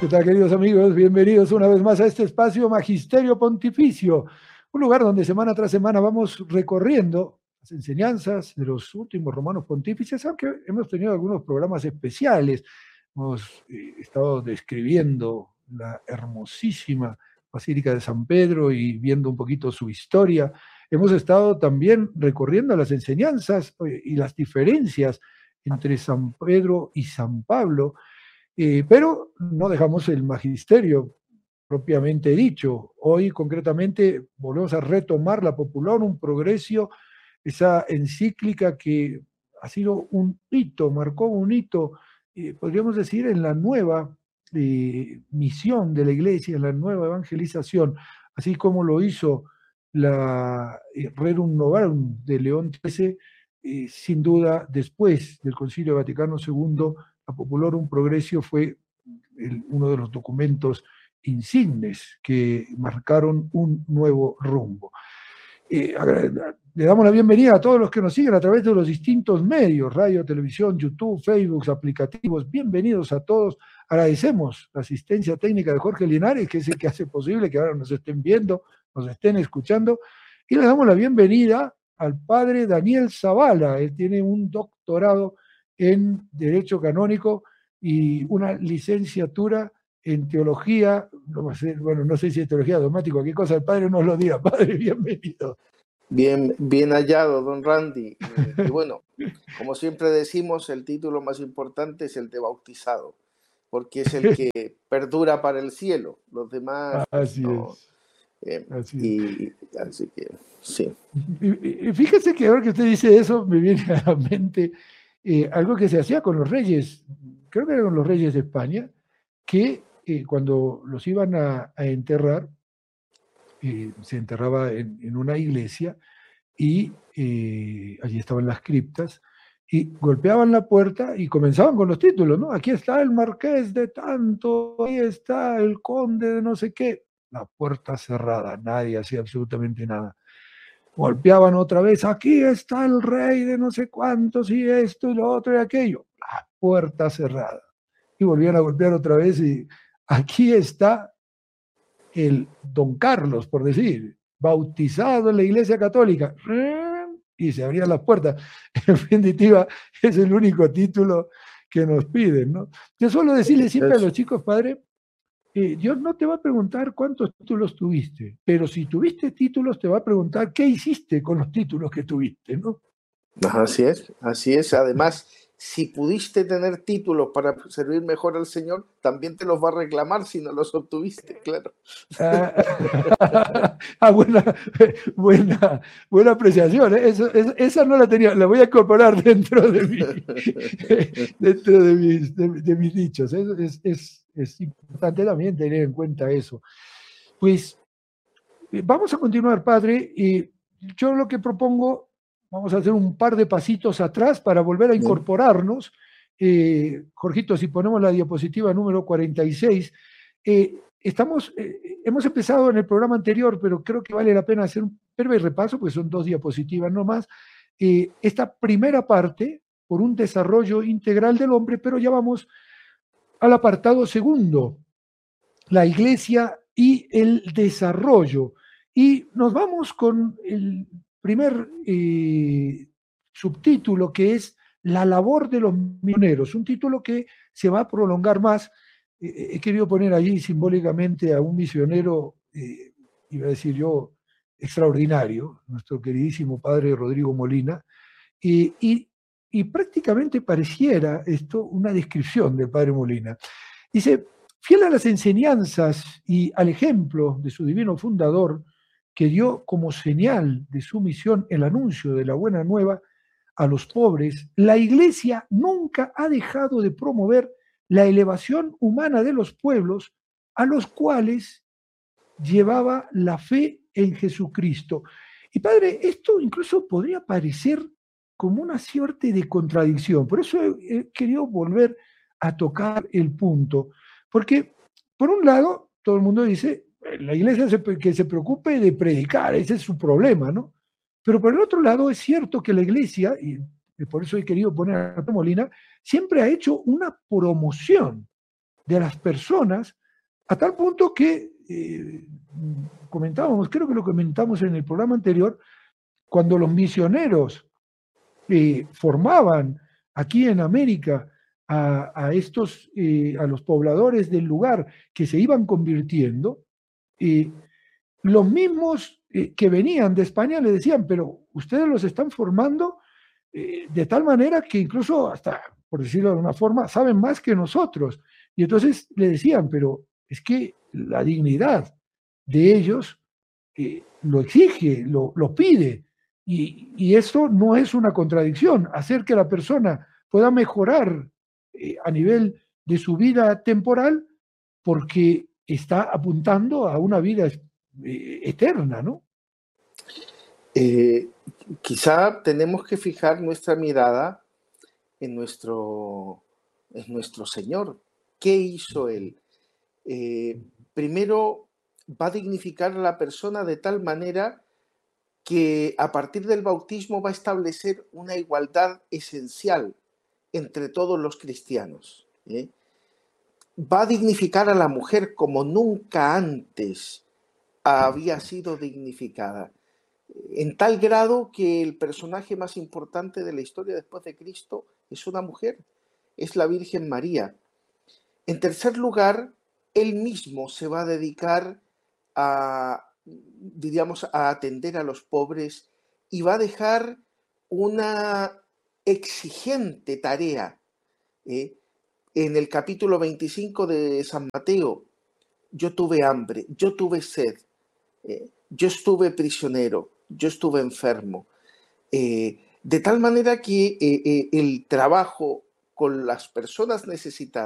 ¿Qué tal, queridos amigos? Bienvenidos una vez más a este espacio Magisterio Pontificio, un lugar donde semana tras semana vamos recorriendo las enseñanzas de los últimos romanos pontífices, aunque hemos tenido algunos programas especiales. Hemos estado describiendo la hermosísima Basílica de San Pedro y viendo un poquito su historia. Hemos estado también recorriendo las enseñanzas y las diferencias entre San Pedro y San Pablo. Pero no dejamos el magisterio propiamente dicho. Hoy concretamente volvemos a retomar la Populorum Progressio, esa encíclica que ha sido un hito, marcó un hito, podríamos decir, en la nueva misión de la Iglesia, en la nueva evangelización, así como lo hizo la Rerum Novarum de León XIII, sin duda después del Concilio Vaticano II. La Populorum Progressio fue uno de los documentos insignes que marcaron un nuevo rumbo. Le damos la bienvenida a todos los que nos siguen a través de los distintos medios, radio, televisión, YouTube, Facebook, aplicativos. Bienvenidos a todos. Agradecemos la asistencia técnica de Jorge Linares, que es el que hace posible que ahora nos estén viendo, nos estén escuchando. Y le damos la bienvenida al padre Daniel Zavala. Él tiene un doctorado en Derecho Canónico y una licenciatura en teología, bueno, no sé si es teología dogmática, qué cosa, el padre nos lo diga. Padre, bienvenido. Bien hallado, don Randy. Y bueno, como siempre decimos, el título más importante es el de bautizado, porque es el que perdura para el cielo. Los demás, así no. Así que, sí. Y fíjese que ahora que usted dice eso, me viene a la mente algo que se hacía con los reyes, creo que eran los reyes de España, que cuando los iban a enterrar, se enterraba en una iglesia y allí estaban las criptas y golpeaban la puerta y comenzaban con los títulos, ¿no? Aquí está el marqués de tanto, ahí está el conde de no sé qué. La puerta cerrada, nadie hacía absolutamente nada. Golpeaban otra vez, aquí está el rey de no sé cuántos y esto y lo otro y aquello. La puerta cerrada. Y volvían a golpear otra vez y aquí está el don Carlos, por decir, bautizado en la Iglesia Católica. Y se abrían las puertas. En definitiva, es el único título que nos piden, ¿no? Yo suelo decirle siempre a los chicos, padre, Dios no te va a preguntar cuántos títulos tuviste, pero si tuviste títulos te va a preguntar qué hiciste con los títulos que tuviste, ¿no? Así es. Además, si pudiste tener títulos para servir mejor al Señor, también te los va a reclamar si no los obtuviste, claro. Buena apreciación, ¿eh? Esa no la tenía, la voy a incorporar dentro de mis dichos. Es importante también tener en cuenta eso. Pues vamos a continuar, padre. Yo lo que propongo, vamos a hacer un par de pasitos atrás para volver a incorporarnos. Jorgito, si ponemos la diapositiva número 46, hemos empezado en el programa anterior, pero creo que vale la pena hacer un breve repaso, porque son 2 diapositivas nomás. Esta primera parte, por un desarrollo integral del hombre, pero ya vamos al apartado segundo, la iglesia y el desarrollo. Y nos vamos con el primer subtítulo, que es la labor de los misioneros, un título que se va a prolongar más. He querido poner allí simbólicamente a un misionero, iba a decir yo, extraordinario, nuestro queridísimo padre Rodrigo Molina, y prácticamente pareciera esto una descripción del padre Molina. Dice: fiel a las enseñanzas y al ejemplo de su divino fundador, que dio como señal de su misión el anuncio de la buena nueva a los pobres, la Iglesia nunca ha dejado de promover la elevación humana de los pueblos a los cuales llevaba la fe en Jesucristo. Y padre, esto incluso podría parecer como una suerte de contradicción. Por eso he querido volver a tocar el punto. Porque, por un lado, todo el mundo dice, la iglesia que se preocupe de predicar, ese es su problema, ¿no? Pero por el otro lado, es cierto que la iglesia, y por eso he querido poner a Molina, siempre ha hecho una promoción de las personas, a tal punto que comentábamos, creo que lo comentamos en el programa anterior, cuando los misioneros formaban aquí en América a los pobladores del lugar que se iban convirtiendo, los mismos que venían de España le decían, pero ustedes los están formando de tal manera que incluso hasta, por decirlo de alguna forma, saben más que nosotros. Y entonces le decían, pero es que la dignidad de ellos lo exige, lo pide. Y esto no es una contradicción. Hacer que la persona pueda mejorar a nivel de su vida temporal porque está apuntando a una vida eterna, ¿no? Quizá tenemos que fijar nuestra mirada en nuestro Señor. ¿Qué hizo Él? Primero, va a dignificar a la persona de tal manera que a partir del bautismo va a establecer una igualdad esencial entre todos los cristianos. Va a dignificar a la mujer como nunca antes había sido dignificada, en tal grado que el personaje más importante de la historia después de Cristo es una mujer, es la Virgen María. En tercer lugar, él mismo se va a dedicar diríamos, a atender a los pobres y va a dejar una exigente tarea. En el capítulo 25 de San Mateo, yo tuve hambre, yo tuve sed, yo estuve prisionero, yo estuve enfermo. De tal manera que el trabajo con las personas necesitadas